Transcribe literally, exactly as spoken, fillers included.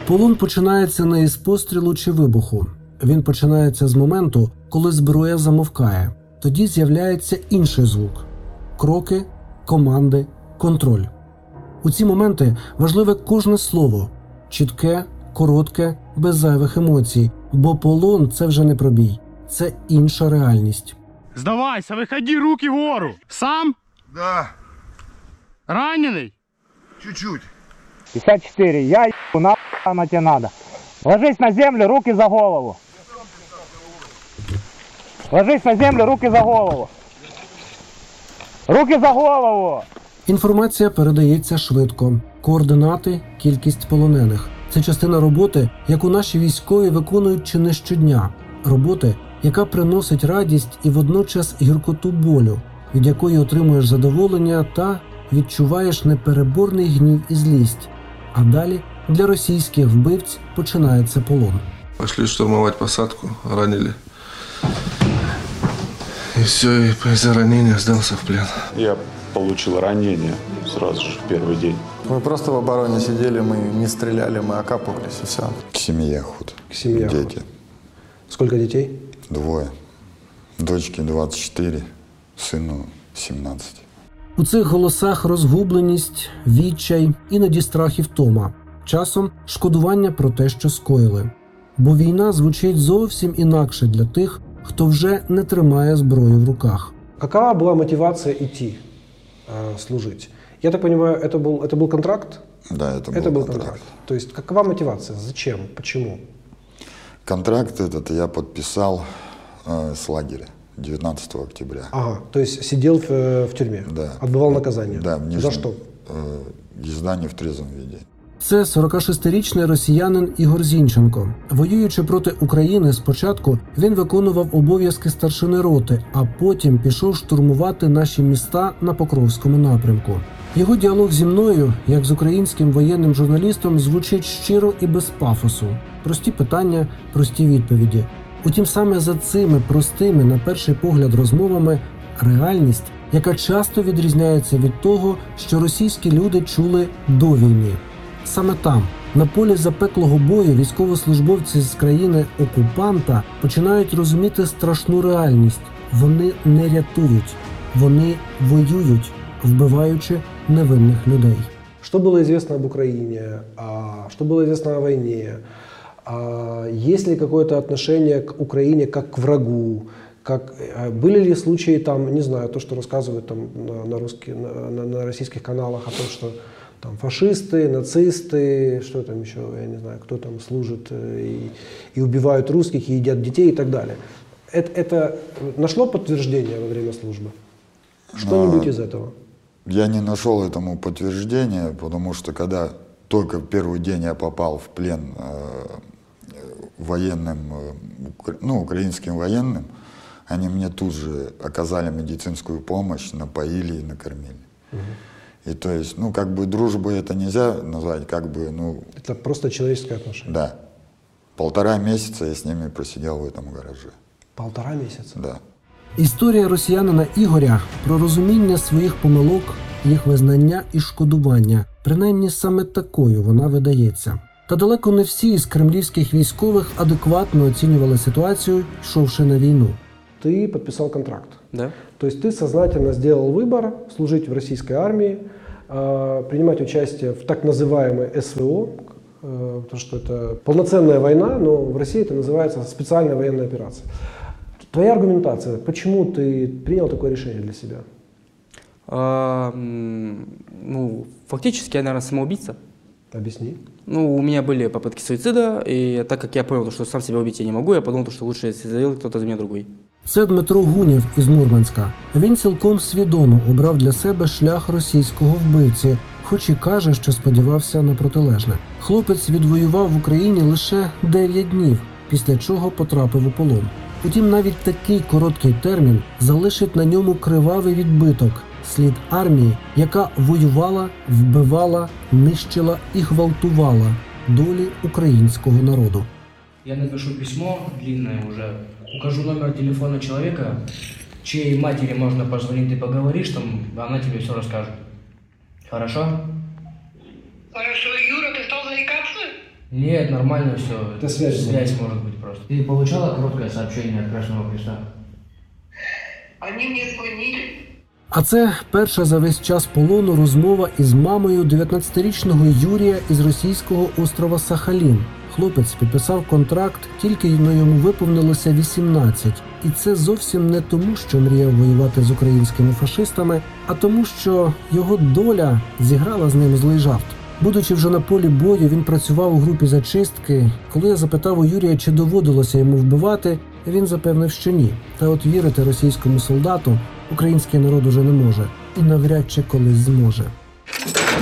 Полон починається не із пострілу чи вибуху. Він починається з моменту, коли зброя замовкає. Тоді з'являється інший звук – кроки, команди, контроль. У ці моменти важливе кожне слово – чітке, коротке, без зайвих емоцій, бо полон – це вже не пробій, це інша реальність. Сдавайся, выходи, руки вгору. Сам? Да, Раненый? чуть-чуть. пятьдесят четыре. Я ебу, нахуй оно тебе надо. Ложись на землю, руки за голову. Ложись на землю, руки за голову. Руки за голову! Інформація передається швидко. Координати, кількість полонених. Це частина роботи, яку наші військові виконують чи не щодня. Роботи, яка приносить радість і водночас гіркоту болю, від якої отримуєш задоволення та відчуваєш непереборний гнів і злість. А далі для російських вбивць починається полон. Пошли штурмовать посадку, ранили. И все, и из-за ранения сдался в плен. Я получил ранение сразу же в первый день. Мы просто в обороне сидели, мы не стреляли, мы окапывались и все. К семье ход. К семье Дети. Сколько детей? Двое. Дочке двадцать четыре, сыну семнадцать. У цих голосах розгубленість, відчай, іноді страх і втома. Часом шкодування про те, що скоїли. Бо війна звучить зовсім інакше для тих, хто вже не тримає зброю в руках. Какова была мотивация идти э, служить? Я так понимаю, это был, это был контракт? Да, это был, Это был контракт. контракт. То есть какова мотивация? Зачем? Почему? Контракт этот я подписал э, с лагеря девятнадцатого октября. Ага, то есть сидел в, э, в тюрьме? Да. Отбывал наказание? Да, в Нижнем, За что? Э, езда не в трезвом виде. Це сорокашестирічний росіянин Ігор Зінченко. Воюючи проти України спочатку, він виконував обов'язки старшини роти, а потім пішов штурмувати наші міста на Покровському напрямку. Його діалог зі мною, як з українським воєнним журналістом, звучить щиро і без пафосу. Прості питання, прості відповіді. Утім, саме за цими простими, на перший погляд, розмовами реальність, яка часто відрізняється від того, що російські люди чули до війни. Саме там, на полі запеклого бою, військовослужбовці з країни-окупанта починають розуміти страшну реальність. Вони не рятують, вони воюють, вбиваючи невинних людей. Что было известно об Украине? А, что было известно о войне? А, есть ли какое-то отношение к Украине как к врагу? Как, были ли случаи, там, не знаю, то, что рассказывают там, на, на, русских, на, на, на российских каналах о том, что там фашисты, нацисты, что там еще, я не знаю, кто там служит и, и убивают русских, и едят детей и так далее. Это, это нашло подтверждение во время службы? Что-нибудь А, из этого? Я не нашел этому подтверждения, потому что когда только в первый день я попал в плен э, военным, э, ну, украинским военным, они мне тут же оказали медицинскую помощь, напоили и накормили. Угу. И то есть, ну, как бы дружбой это нельзя назвать, как бы, ну... Это просто человеческое отношение? Да. Полтора месяца я с ними просидел в этом гараже. Полтора месяца? Да. Історія росіянина Ігоря про розуміння своїх помилок, їх визнання і шкодування. Принаймні саме такою вона видається. Та далеко не всі із кремлівських військових адекватно оцінювали ситуацію, йшовши на війну. Ты подписал контракт. Да. То есть ты сознательно сделал выбор служить в российской армии, принимать участие в так называемой СВО, потому что это полноценная война, но в России это называется специальная военная операция. Твоя аргументация, почему ты принял такое решение для себя? А, ну, фактически я, наверное, самоубийца. Объясни. Ну, у меня были попытки суицида, и так как я понял, что сам себя убить я не могу, я подумал, что лучше сделать кто-то за меня другой. Це Дмитро Гунєв із Мурманська. Він цілком свідомо обрав для себе шлях російського вбивці, хоч і каже, що сподівався на протилежне. Хлопець відвоював в Україні лише дев'ять днів, після чого потрапив у полон. Утім, навіть такий короткий термін залишить на ньому кривавий відбиток – слід армії, яка воювала, вбивала, нищила і гвалтувала долі українського народу. Я напишу письмо, длинное уже, укажу номер телефона человека, чьей матери можно позвонить, ты поговоришь, там, она тебе все расскажет. Хорошо? Хорошо, Юра, ты стал заикаться? Нет, нормально все. Это связь. Связь может быть просто. Ты получала короткое сообщение от Красного Креста? Они мне звонили. А це перша за весь час полону розмова із мамою дев'ятнадцятирічного Юрія із російського острова Сахалін. Хлопець підписав контракт, тільки на йому виповнилося вісімнадцять. І це зовсім не тому, що мріяв воювати з українськими фашистами, а тому, що його доля зіграла з ним злий жарт. Будучи вже на полі бою, він працював у групі зачистки. Коли я запитав у Юрія, чи доводилося йому вбивати, він запевнив, що ні. Та от вірити російському солдату український народ уже не може. І навряд чи колись зможе.